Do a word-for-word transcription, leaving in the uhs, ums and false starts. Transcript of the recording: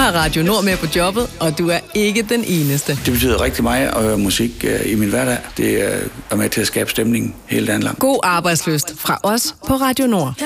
har Radio Nord med på jobbet, og du er ikke den eneste. Det betyder rigtig meget at høre musik i min hverdag. Det er med til at skabe stemning hele dagen lang. God arbejdsløst fra os på Radio Nord.